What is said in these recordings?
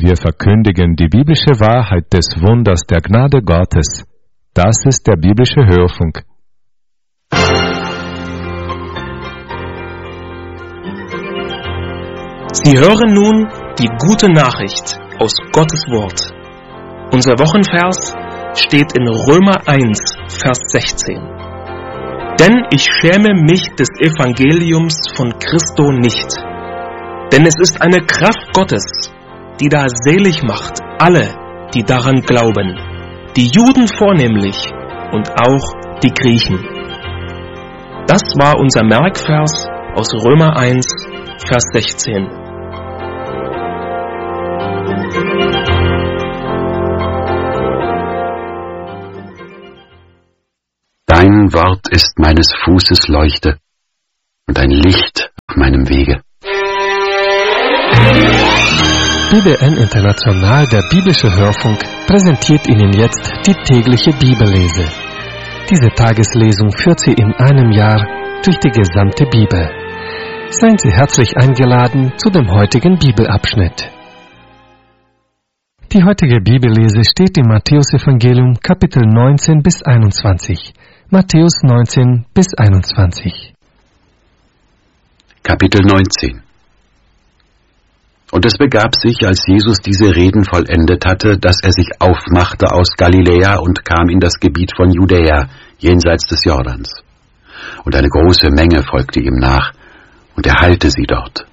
Wir verkündigen die biblische Wahrheit des Wunders der Gnade Gottes. Das ist der biblische Hörfunk. Sie hören nun die gute Nachricht aus Gottes Wort. Unser Wochenvers steht in Römer 1, Vers 16. Denn ich schäme mich des Evangeliums von Christo nicht. Denn es ist eine Kraft Gottes, die da selig macht alle, die daran glauben, die Juden vornehmlich und auch die Griechen. Das war unser Merkvers aus Römer 1, Vers 16. Dein Wort ist meines Fußes Leuchte und ein Licht auf meinem Wege. BBN International, der biblische Hörfunk, präsentiert Ihnen jetzt die tägliche Bibellese. Diese Tageslesung führt Sie in einem Jahr durch die gesamte Bibel. Seien Sie herzlich eingeladen zu dem heutigen Bibelabschnitt. Die heutige Bibellese steht im Matthäus-Evangelium, Kapitel 19 bis 21. Matthäus 19 bis 21. Kapitel 19. Und es begab sich, als Jesus diese Reden vollendet hatte, dass er sich aufmachte aus Galiläa und kam in das Gebiet von Judäa, jenseits des Jordans. Und eine große Menge folgte ihm nach, und er heilte sie dort.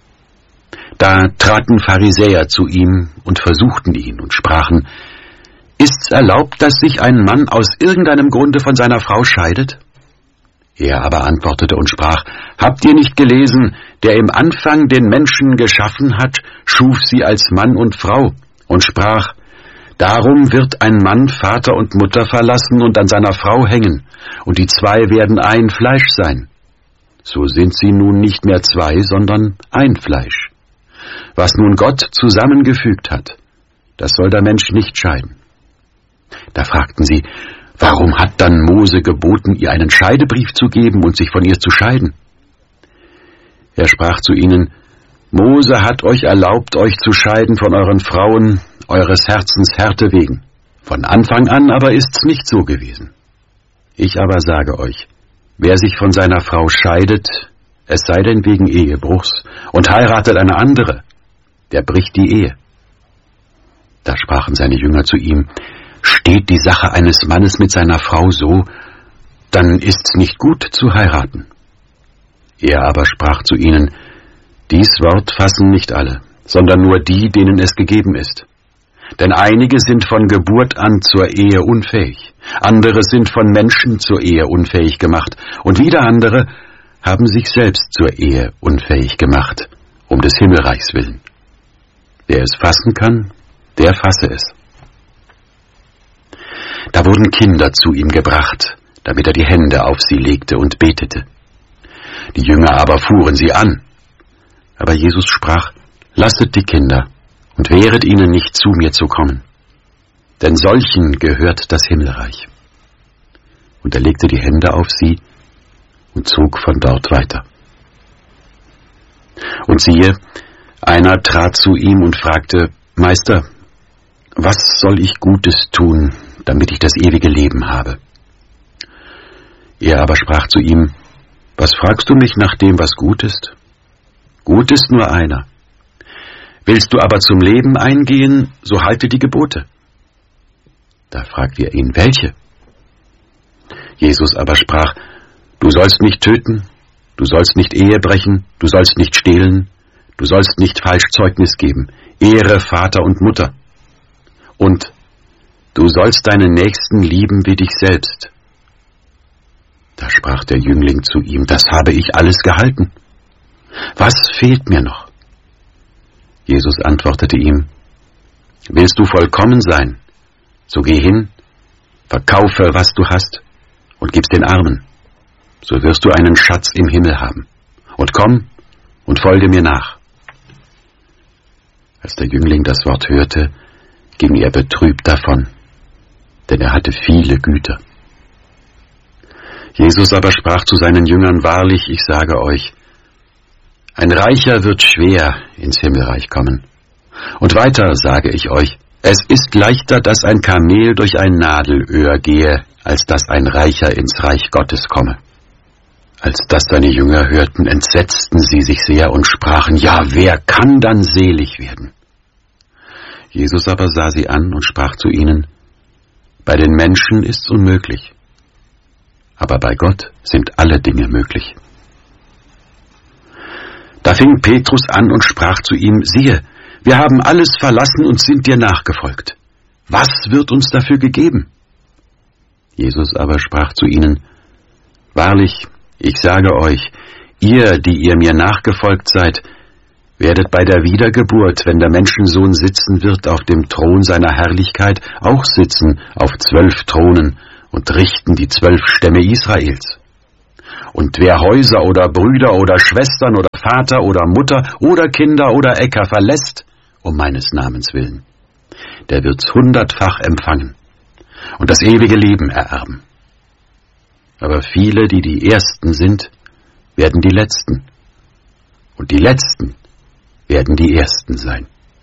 Da traten Pharisäer zu ihm und versuchten ihn und sprachen: Ist's erlaubt, dass sich ein Mann aus irgendeinem Grunde von seiner Frau scheidet? Er aber antwortete und sprach: Habt ihr nicht gelesen, der im Anfang den Menschen geschaffen hat, schuf sie als Mann und Frau und sprach: Darum wird ein Mann Vater und Mutter verlassen und an seiner Frau hängen, und die zwei werden ein Fleisch sein. So sind sie nun nicht mehr zwei, sondern ein Fleisch. Was nun Gott zusammengefügt hat, das soll der Mensch nicht scheiden. Da fragten sie: Warum hat dann Mose geboten, ihr einen Scheidebrief zu geben und sich von ihr zu scheiden? Er sprach zu ihnen: Mose hat euch erlaubt, euch zu scheiden von euren Frauen, eures Herzens Härte wegen. Von Anfang an aber ist's nicht so gewesen. Ich aber sage euch, wer sich von seiner Frau scheidet, es sei denn wegen Ehebruchs, und heiratet eine andere, der bricht die Ehe. Da sprachen seine Jünger zu ihm: Steht die Sache eines Mannes mit seiner Frau so, dann ist's nicht gut zu heiraten. Er aber sprach zu ihnen: Dies Wort fassen nicht alle, sondern nur die, denen es gegeben ist. Denn einige sind von Geburt an zur Ehe unfähig, andere sind von Menschen zur Ehe unfähig gemacht, und wieder andere haben sich selbst zur Ehe unfähig gemacht, um des Himmelreichs willen. Wer es fassen kann, der fasse es. Da wurden Kinder zu ihm gebracht, damit er die Hände auf sie legte und betete. Die Jünger aber fuhren sie an. Aber Jesus sprach: Lasset die Kinder und wehret ihnen nicht, zu mir zu kommen. Denn solchen gehört das Himmelreich. Und er legte die Hände auf sie und zog von dort weiter. Und siehe, einer trat zu ihm und fragte: Meister, was soll ich Gutes tun, damit ich das ewige Leben habe? Er aber sprach zu ihm: Was fragst du mich nach dem, was gut ist? Gut ist nur einer. Willst du aber zum Leben eingehen, so halte die Gebote. Da fragte er ihn: Welche? Jesus aber sprach: Du sollst nicht töten, du sollst nicht Ehe brechen, du sollst nicht stehlen, du sollst nicht falsch Zeugnis geben, ehre Vater und Mutter. Und du sollst deinen Nächsten lieben wie dich selbst. Da sprach der Jüngling zu ihm: Das habe ich alles gehalten. Was fehlt mir noch? Jesus antwortete ihm: Willst du vollkommen sein, so geh hin, verkaufe, was du hast, und gib's den Armen. So wirst du einen Schatz im Himmel haben. Und komm und folge mir nach. Als der Jüngling das Wort hörte, ging er betrübt davon, denn er hatte viele Güter. Jesus aber sprach zu seinen Jüngern: Wahrlich, ich sage euch, ein Reicher wird schwer ins Himmelreich kommen. Und weiter sage ich euch, es ist leichter, dass ein Kamel durch ein Nadelöhr gehe, als dass ein Reicher ins Reich Gottes komme. Als das seine Jünger hörten, entsetzten sie sich sehr und sprachen, ja, wer kann dann selig werden? Jesus aber sah sie an und sprach zu ihnen, bei den Menschen ist's unmöglich, aber bei Gott sind alle Dinge möglich. Da fing Petrus an und sprach zu ihm, siehe, wir haben alles verlassen und sind dir nachgefolgt. Was wird uns dafür gegeben? Jesus aber sprach zu ihnen, wahrlich, ich sage euch, ihr, die ihr mir nachgefolgt seid, werdet bei der Wiedergeburt, wenn der Menschensohn sitzen wird auf dem Thron seiner Herrlichkeit, auch sitzen auf 12 Thronen und richten die 12 Stämme Israels. Und wer Häuser oder Brüder oder Schwestern oder Vater oder Mutter oder Kinder oder Äcker verlässt, um meines Namens willen, der wird's 100-fach empfangen und das ewige Leben ererben. Aber viele, die die Ersten sind, werden die Letzten, und die Letzten werden die Ersten sein.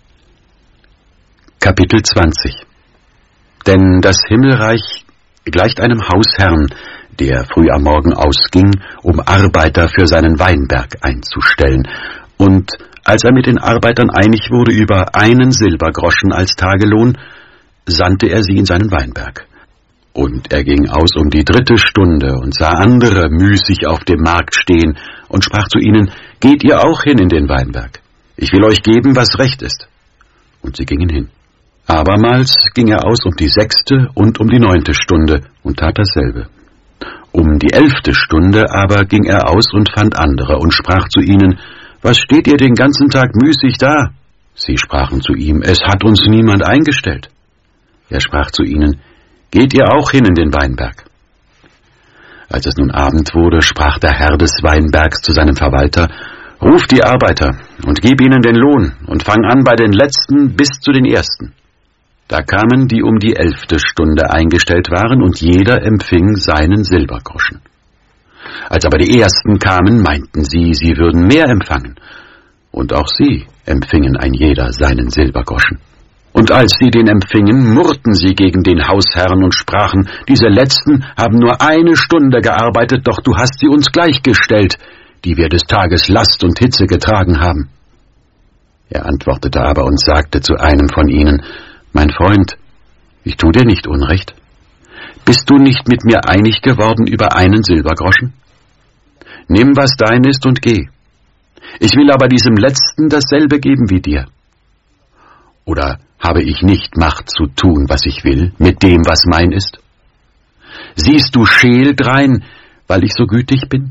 Kapitel 20. Denn das Himmelreich gleicht einem Hausherrn, der früh am Morgen ausging, um Arbeiter für seinen Weinberg einzustellen. Und als er mit den Arbeitern einig wurde über 1 Silbergroschen als Tagelohn, sandte er sie in seinen Weinberg. Und er ging aus um die 3. Stunde und sah andere müßig auf dem Markt stehen und sprach zu ihnen, geht ihr auch hin in den Weinberg? Ich will euch geben, was recht ist. Und sie gingen hin. Abermals ging er aus um die 6. und um die 9. Stunde und tat dasselbe. Um die 11. Stunde aber ging er aus und fand andere und sprach zu ihnen, was steht ihr den ganzen Tag müßig da? Sie sprachen zu ihm, es hat uns niemand eingestellt. Er sprach zu ihnen, geht ihr auch hin in den Weinberg? Als es nun Abend wurde, sprach der Herr des Weinbergs zu seinem Verwalter, ruf die Arbeiter und gib ihnen den Lohn und fang an bei den Letzten bis zu den Ersten. Da kamen die um die 11. Stunde eingestellt waren, und jeder empfing seinen Silbergroschen. Als aber die Ersten kamen, meinten sie, sie würden mehr empfangen, und auch sie empfingen ein jeder seinen Silbergroschen. Und als sie den empfingen, murrten sie gegen den Hausherrn und sprachen, diese Letzten haben nur 1 Stunde gearbeitet, doch du hast sie uns gleichgestellt, die wir des Tages Last und Hitze getragen haben. Er antwortete aber und sagte zu einem von ihnen, mein Freund, ich tu dir nicht Unrecht. Bist du nicht mit mir einig geworden über 1 Silbergroschen? Nimm, was dein ist, und geh. Ich will aber diesem Letzten dasselbe geben wie dir. Oder habe ich nicht Macht zu tun, was ich will, mit dem, was mein ist? Siehst du scheel drein, weil ich so gütig bin?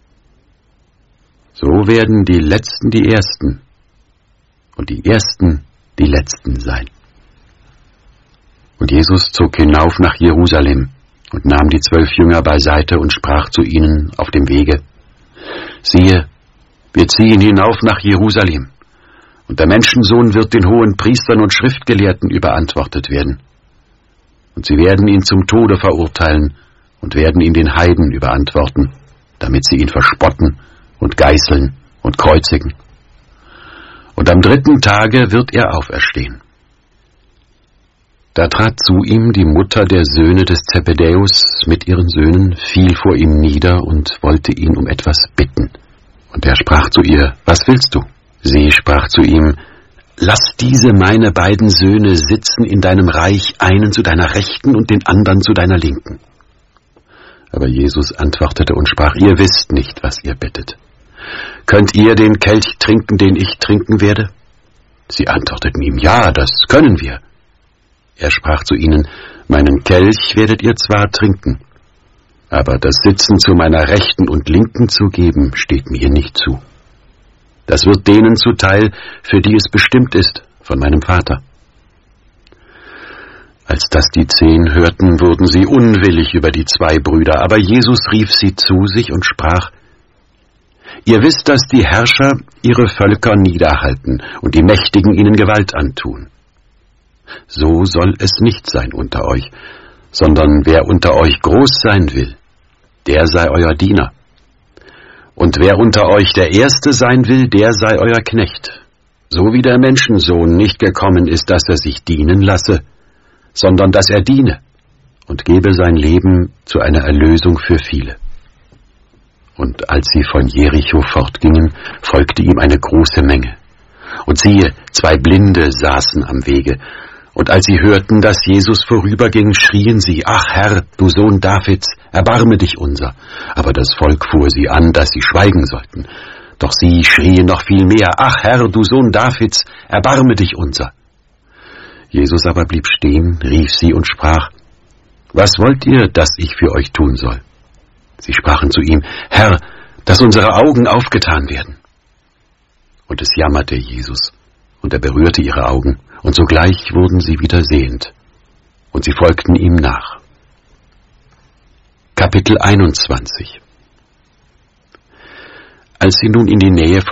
So werden die Letzten die Ersten und die Ersten die Letzten sein. Und Jesus zog hinauf nach Jerusalem und nahm die 12 Jünger beiseite und sprach zu ihnen auf dem Wege, siehe, wir ziehen hinauf nach Jerusalem, und der Menschensohn wird den hohen Priestern und Schriftgelehrten überantwortet werden. Und sie werden ihn zum Tode verurteilen und werden ihn den Heiden überantworten, damit sie ihn verspotten und geißeln und kreuzigen. Und am 3. Tage wird er auferstehen. Da trat zu ihm die Mutter der Söhne des Zebedäus mit ihren Söhnen, fiel vor ihm nieder und wollte ihn um etwas bitten. Und er sprach zu ihr, was willst du? Sie sprach zu ihm, lass diese meine beiden Söhne sitzen in deinem Reich, einen zu deiner Rechten und den anderen zu deiner Linken. Aber Jesus antwortete und sprach, ihr wisst nicht, was ihr bittet. Könnt ihr den Kelch trinken, den ich trinken werde? Sie antworteten ihm, ja, das können wir. Er sprach zu ihnen, meinen Kelch werdet ihr zwar trinken, aber das Sitzen zu meiner Rechten und Linken zu geben, steht mir nicht zu. Das wird denen zuteil, für die es bestimmt ist, von meinem Vater. Als das die 10 hörten, wurden sie unwillig über die 2 Brüder, aber Jesus rief sie zu sich und sprach, ihr wisst, dass die Herrscher ihre Völker niederhalten und die Mächtigen ihnen Gewalt antun. So soll es nicht sein unter euch, sondern wer unter euch groß sein will, der sei euer Diener. Und wer unter euch der Erste sein will, der sei euer Knecht. so wie der Menschensohn nicht gekommen ist, dass er sich dienen lasse, sondern dass er diene und gebe sein Leben zu einer Erlösung für viele. Und als sie von Jericho fortgingen, folgte ihm eine große Menge. Und siehe, 2 Blinde saßen am Wege. Und als sie hörten, dass Jesus vorüberging, schrien sie, »Ach Herr, du Sohn Davids, erbarme dich unser!« Aber das Volk fuhr sie an, dass sie schweigen sollten. Doch sie schrien noch viel mehr, »Ach Herr, du Sohn Davids, erbarme dich unser!« Jesus aber blieb stehen, rief sie und sprach, »Was wollt ihr, dass ich für euch tun soll?« Sie sprachen zu ihm, »Herr, dass unsere Augen aufgetan werden.« Und es jammerte Jesus, und er berührte ihre Augen, und sogleich wurden sie wieder sehend, und sie folgten ihm nach. Kapitel 21. Als sie nun in die Nähe von